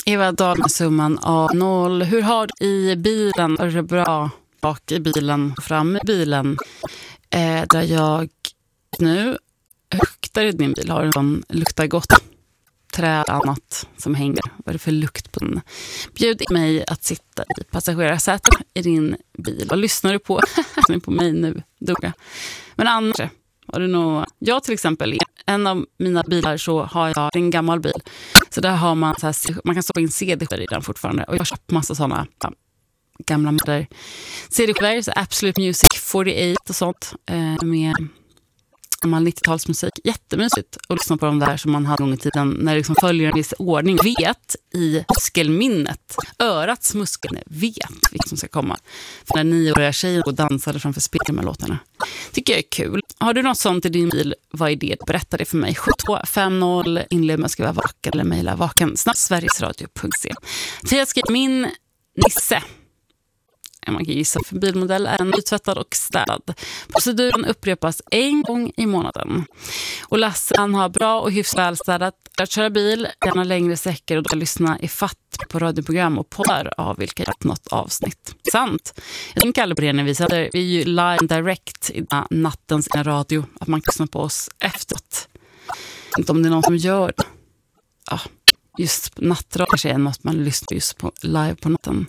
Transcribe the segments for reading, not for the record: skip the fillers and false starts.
Eva Dahl med summan A0. Hur har du i bilen? Är det bra bak i bilen, fram i bilen? Där jag nu luktar i din bil. Har en sån luktar gott träd annat som hänger. Vad är det för lukt på den? Bjud mig att sitta i passagerarsätet i din bil. Vad lyssnar du på? Lyssnar på mig nu, Dora. Men annars har du nog... Jag till exempel, en av mina bilar så har jag en gammal bil. Så där har man så här, man kan stoppa in CD-skivor i den fortfarande. Och jag har köpt massa sådana gamla där CD-skivor, så Absolute Music 48 och sånt med gammal 90-talsmusik. Jättemysigt att lyssna på de där som man hade gång i tiden när det liksom följer en viss ordning. Vet i muskelminnet, örats muskel vet vilket som ska komma. För när 9-åriga tjejer och dansade framför spegeln med låtarna. Tycker jag är kul. Har du något sånt i din bil? Vad är det? Berätta det för mig. 7250 inled med att skriva vaken eller mejla vaken sverigesradio.se. Tia skriver min Nisse. Man kan gissa för bilmodell är en uttvättad och städad. Proceduren upprepas en gång i månaden. Och Lasse, han har bra och hyfsat välstädat. Att köra bil, gärna längre säckar och då lyssna i fatt på radioprogram och poddar av vilka jag något avsnitt. Sant. Jag tänker aldrig på det när vi säger vi är ju live direct i nattens radio. Att man kan lyssna på oss efteråt. Inte om det är någon som gör det. Ja, just nattradio är något man lyssnar just på live på natten.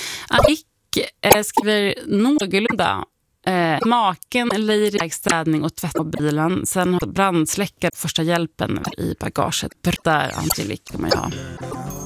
Skriver någorlunda maken eller städning och tvätt på bilen. Sen har brandsläckare första hjälpen i bagaget. Där Angelique kommer jag ha.